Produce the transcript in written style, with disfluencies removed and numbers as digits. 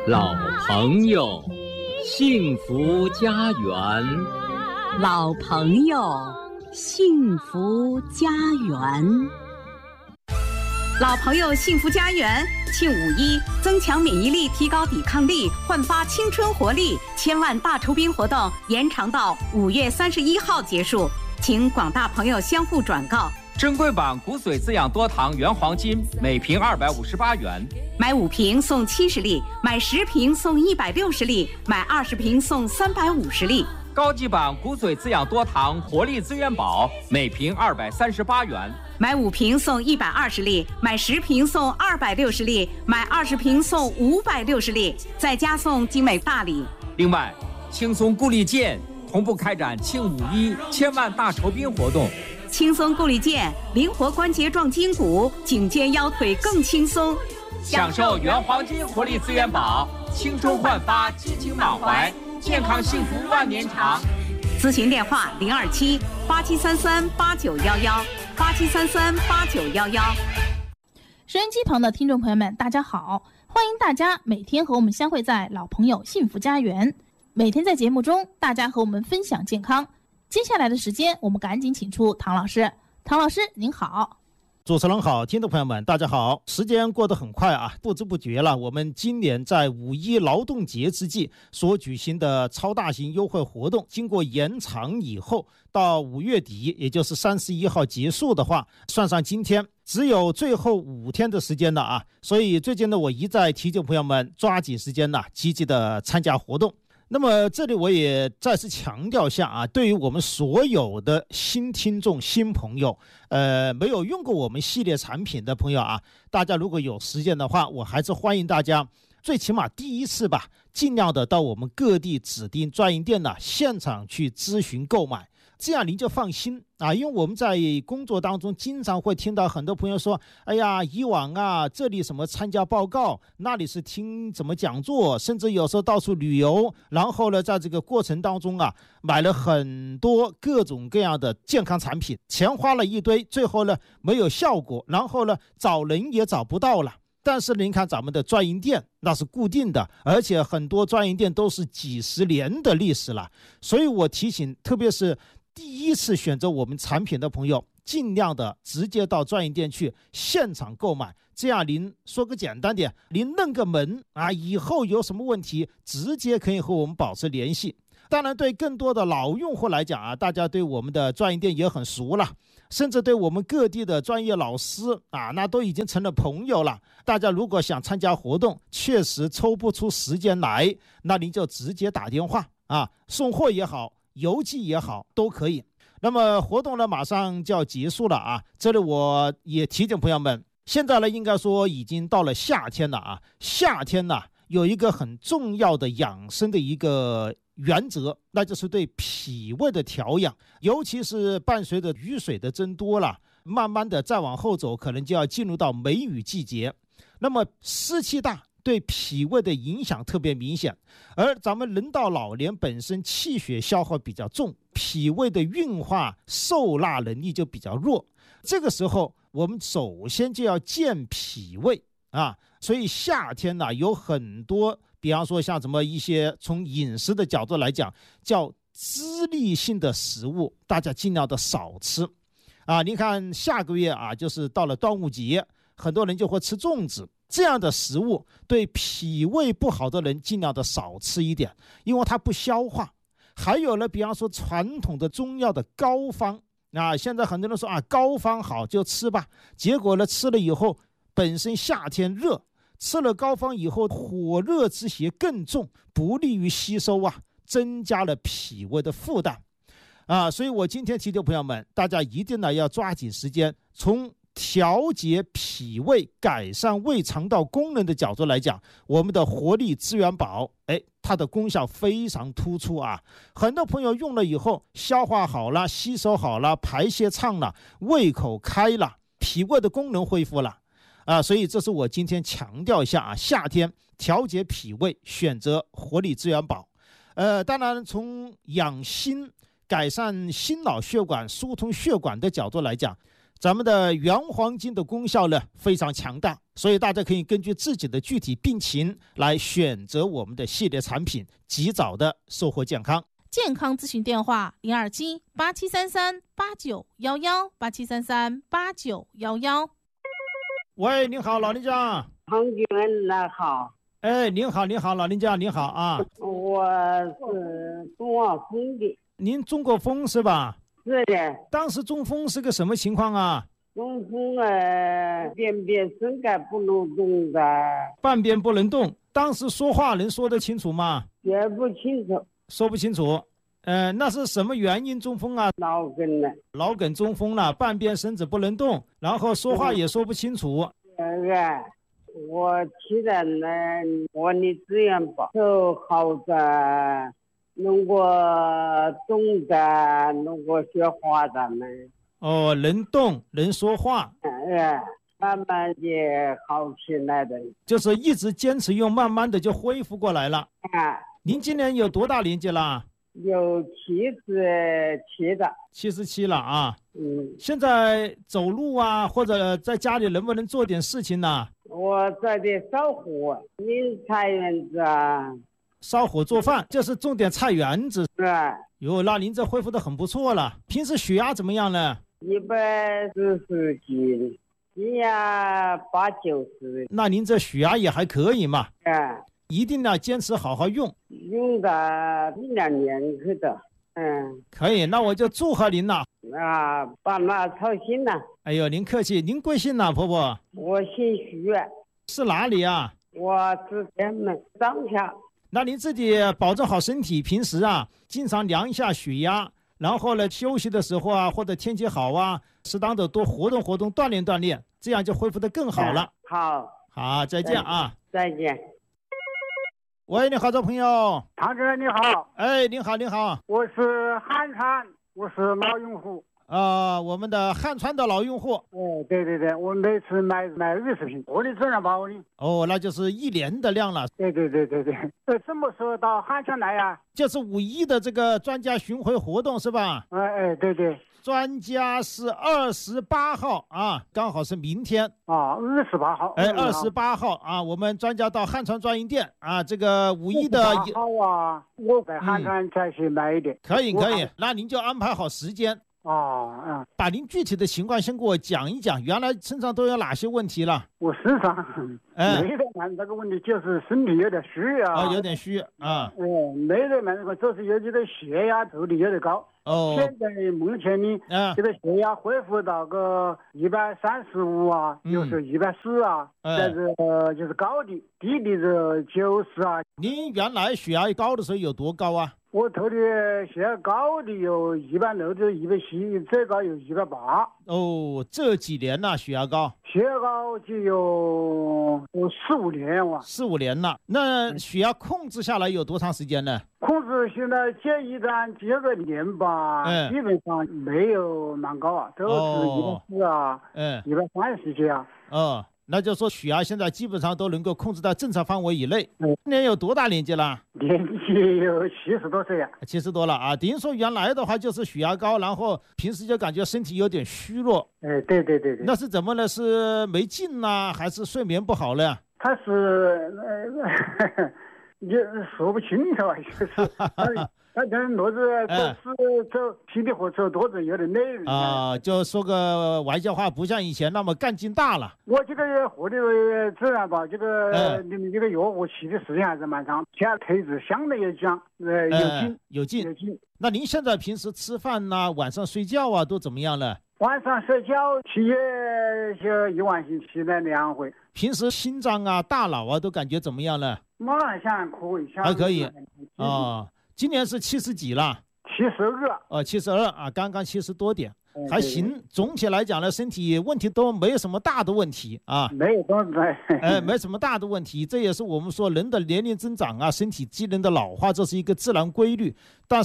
老朋友，幸福家园。 老朋友，幸福家园。老朋友幸福家园庆5·1，增强免疫力，提高抵抗力，焕发青春活力。千万大酬宾活动延长到5月31号结束，请广大朋友相互转告。 珍贵版骨髓滋养多糖原黄金每瓶258元， 买5瓶送70粒，买10瓶送160粒，买20瓶送350粒。 高级版骨髓滋养多糖活力资源宝每瓶238元， 买5瓶送120粒，买10瓶送260粒，买20瓶送560粒，再加送精美大礼。 另外，轻松固力健同步开展庆5·1千万大酬宾活动。 轻松固力健，灵活关节壮筋骨，颈肩腰腿更轻松。 享受原黄金活力资源宝，青春焕发，激情满怀，健康幸福万年长。 咨询电话：027-8733-8911，8733-8911。 收音机旁的听众朋友们，大家好，欢迎大家每天和我们相会在老朋友幸福家园。每天在节目中，大家和我们分享健康。接下来的时间，我们赶紧请出唐老师。唐老师您好。 主持人好，听众朋友们大家好。时间过得很快啊，不知不觉了，我们今年在5·1劳动节之际所举行的超大型优惠活动，经过延长以后，到5月底，也就是31号结束的话，算上今天只有最后5天的时间了啊。所以最近呢，我一再提醒朋友们抓紧时间呢，积极的参加活动。那么这里我也再次强调一下啊，对于我们所有的新听众、新朋友，没有用过我们系列产品的朋友啊，大家如果有时间的话，我还是欢迎大家，最起码第一次吧，尽量的到我们各地指定专营店呢，现场去咨询购买。这样您就放心啊，因为我们在工作当中经常会听到很多朋友说，哎呀，以往啊，这里什么参加报告，那里是听怎么讲座，甚至有时候到处旅游，然后呢，在这个过程当中啊，买了很多各种各样的健康产品，钱花了一堆，最后呢没有效果，然后呢找人也找不到了。但是您看咱们的专营店那是固定的，而且很多专营店都是几十年的历史了，所以我提醒，特别是第一次选择我们产品的朋友，尽量的直接到专营店去现场购买，这样您说个简单点，您认个门啊，以后有什么问题直接可以和我们保持联系。当然对更多的老用户来讲啊，大家对我们的专营店也很熟了，甚至对我们各地的专业老师啊，那都已经成了朋友了。大家如果想参加活动，确实抽不出时间来，那您就直接打电话啊，送货也好，邮寄也好，都可以。那么活动呢马上就要结束了啊，这里我也提醒朋友们，现在呢应该说已经到了夏天了啊，夏天呢有一个很重要的养生的一个原则，那就是对脾胃的调养，尤其是伴随着雨水的增多了，慢慢的再往后走，可能就要进入到梅雨季节，那么湿气大对脾胃的影响特别明显，而咱们人到老年本身气血消耗比较重，脾胃的运化受纳能力就比较弱，这个时候我们首先就要健脾胃啊。所以夏天呢有很多，比方说像什么一些从饮食的角度来讲叫滋力性的食物，大家尽量的少吃啊。你看下个月啊，就是到了端午节，很多人就会吃粽子，这样的食物对脾胃不好的人尽量的少吃一点，因为它不消化。还有呢，比方说传统的中药的膏方啊，现在很多人说啊，膏方好就吃吧，结果呢吃了以后，本身夏天热，吃了膏方以后火热之邪更重，不利于吸收啊，增加了脾胃的负担啊。所以我今天提醒朋友们，大家一定呢要抓紧时间，从调节脾胃、改善胃肠道功能的角度来讲，我们的活力资源宝，它的功效非常突出啊。很多朋友用了以后，消化好了，吸收好了，排泄畅了，胃口开了，脾胃的功能恢复了啊。所以这是我今天强调一下啊，夏天调节脾胃，选择活力资源宝。当然从养心、改善心脑血管、疏通血管的角度来讲， 咱们的原黄金的功效呢非常强大，所以大家可以根据自己的具体病情来选择我们的系列产品，及早的收获健康。 健康咨询电话027-8733-8911，8733-8911。 喂，您好，老人家。 唐娟，那好。 哎，您好，您好，老人家，您好啊。 我是中过风的。 您中过风是吧？ 是的。 当时中风是个什么情况啊？ 中风便便身盖不能动的。 半边不能动。当时说话能说得清楚吗？ 说不清楚。 说不清楚。那是什么原因中风啊？ 脑梗了。 脑梗中风了，半边身子不能动，然后说话也说不清楚。 我去了我的资源吧，就好的，能够动的，能够说话的呢。 哦，能动，能说话。 慢慢的好起来的。 就是一直坚持用，慢慢的就恢复过来了。您今年有多大年纪了？ 有77的。 77了啊。现在走路啊，或者在家里能不能做点事情呢？ 我在这烧火，拎菜园子啊。 烧火做饭，就是种点菜园子。 是。 那您这恢复得很不错了。平时血压怎么样呢 ？140几，血压80、90。 那您这血压也还可以嘛？一定要坚持好好用。 用的1-2年去的。 可以，那我就祝贺您了。 爸妈操心了。 哎呦，您客气。您贵姓呢，婆婆？ 我姓徐。 是哪里啊？ 我是天门张家。 那您自己保证好身体，平时啊经常量一下血压，然后呢休息的时候啊，或者天气好啊，适当的多活动活动，锻炼锻炼，这样就恢复得更好了。好，再见啊。 再见。 喂，你好，这朋友。 唐哥你好。 哎，您好，您好。 我是汉川，我是老用户。 我们的汉川的老用户。 对，我每次买20瓶，我的质量把我的。 那就是1年的量了。 对。什么时候到汉川来呀？ 就是5·1的这个专家巡回活动是吧？ 对。 专家是28号啊，刚好是明天啊，28号。 28号啊，我们专家到汉川专营店啊，这个5·1的。 好啊，我在汉川再去买一点。 可以，那您就安排好时间。把您具体的情况先给我讲一讲，原来身上都有哪些问题了？ 我身上没得蛮这个问题，就是身体有点虚啊。 有点虚啊。 没得蛮这个，就是有点血压走的有点高。现在目前呢，这个血压恢复到个135啊，有时候140啊，但是就是高的，低的是90啊。 您原来血压高的时候有多高啊？ 我头的血压高的有160到170，最高有180。 这几年了血压高？ 血压高就有4-5年哇。 4-5年了，那血压控制下来有多长时间呢？ 控制现在这一段这个年吧，基本上没有蛮高啊，都是140啊，130几啊。 那就说血压现在基本上都能够控制在正常范围以内。今年有多大年纪了？ 年纪有70多岁啊。 70多了啊，等于说原来的话就是血压高，然后平时就感觉身体有点虚弱。 对。 那是怎么呢？是没劲呢，还是睡眠不好了？ 他是也说不清楚啊，就是他这骡子走体力活走多子有点累就说个玩笑话，不像以前那么干劲大了。 我这个活的自然吧，这个你们这个药我骑的时间还是蛮长，现在腿子相对也讲有劲。那您现在平时吃饭呐，晚上睡觉啊都怎么样了？晚上睡觉起就1晚性起来2回。 平时心脏啊、大脑啊都感觉怎么样了？ 还可以， 还可以今年是70几了？72啊，刚刚70多点，还行。总体来讲呢，身体问题都没有什么大的问题啊， 没有多大， 没什么大的问题。这也是我们说人的年龄增长啊，身体机能的老化，这是一个自然规律。但是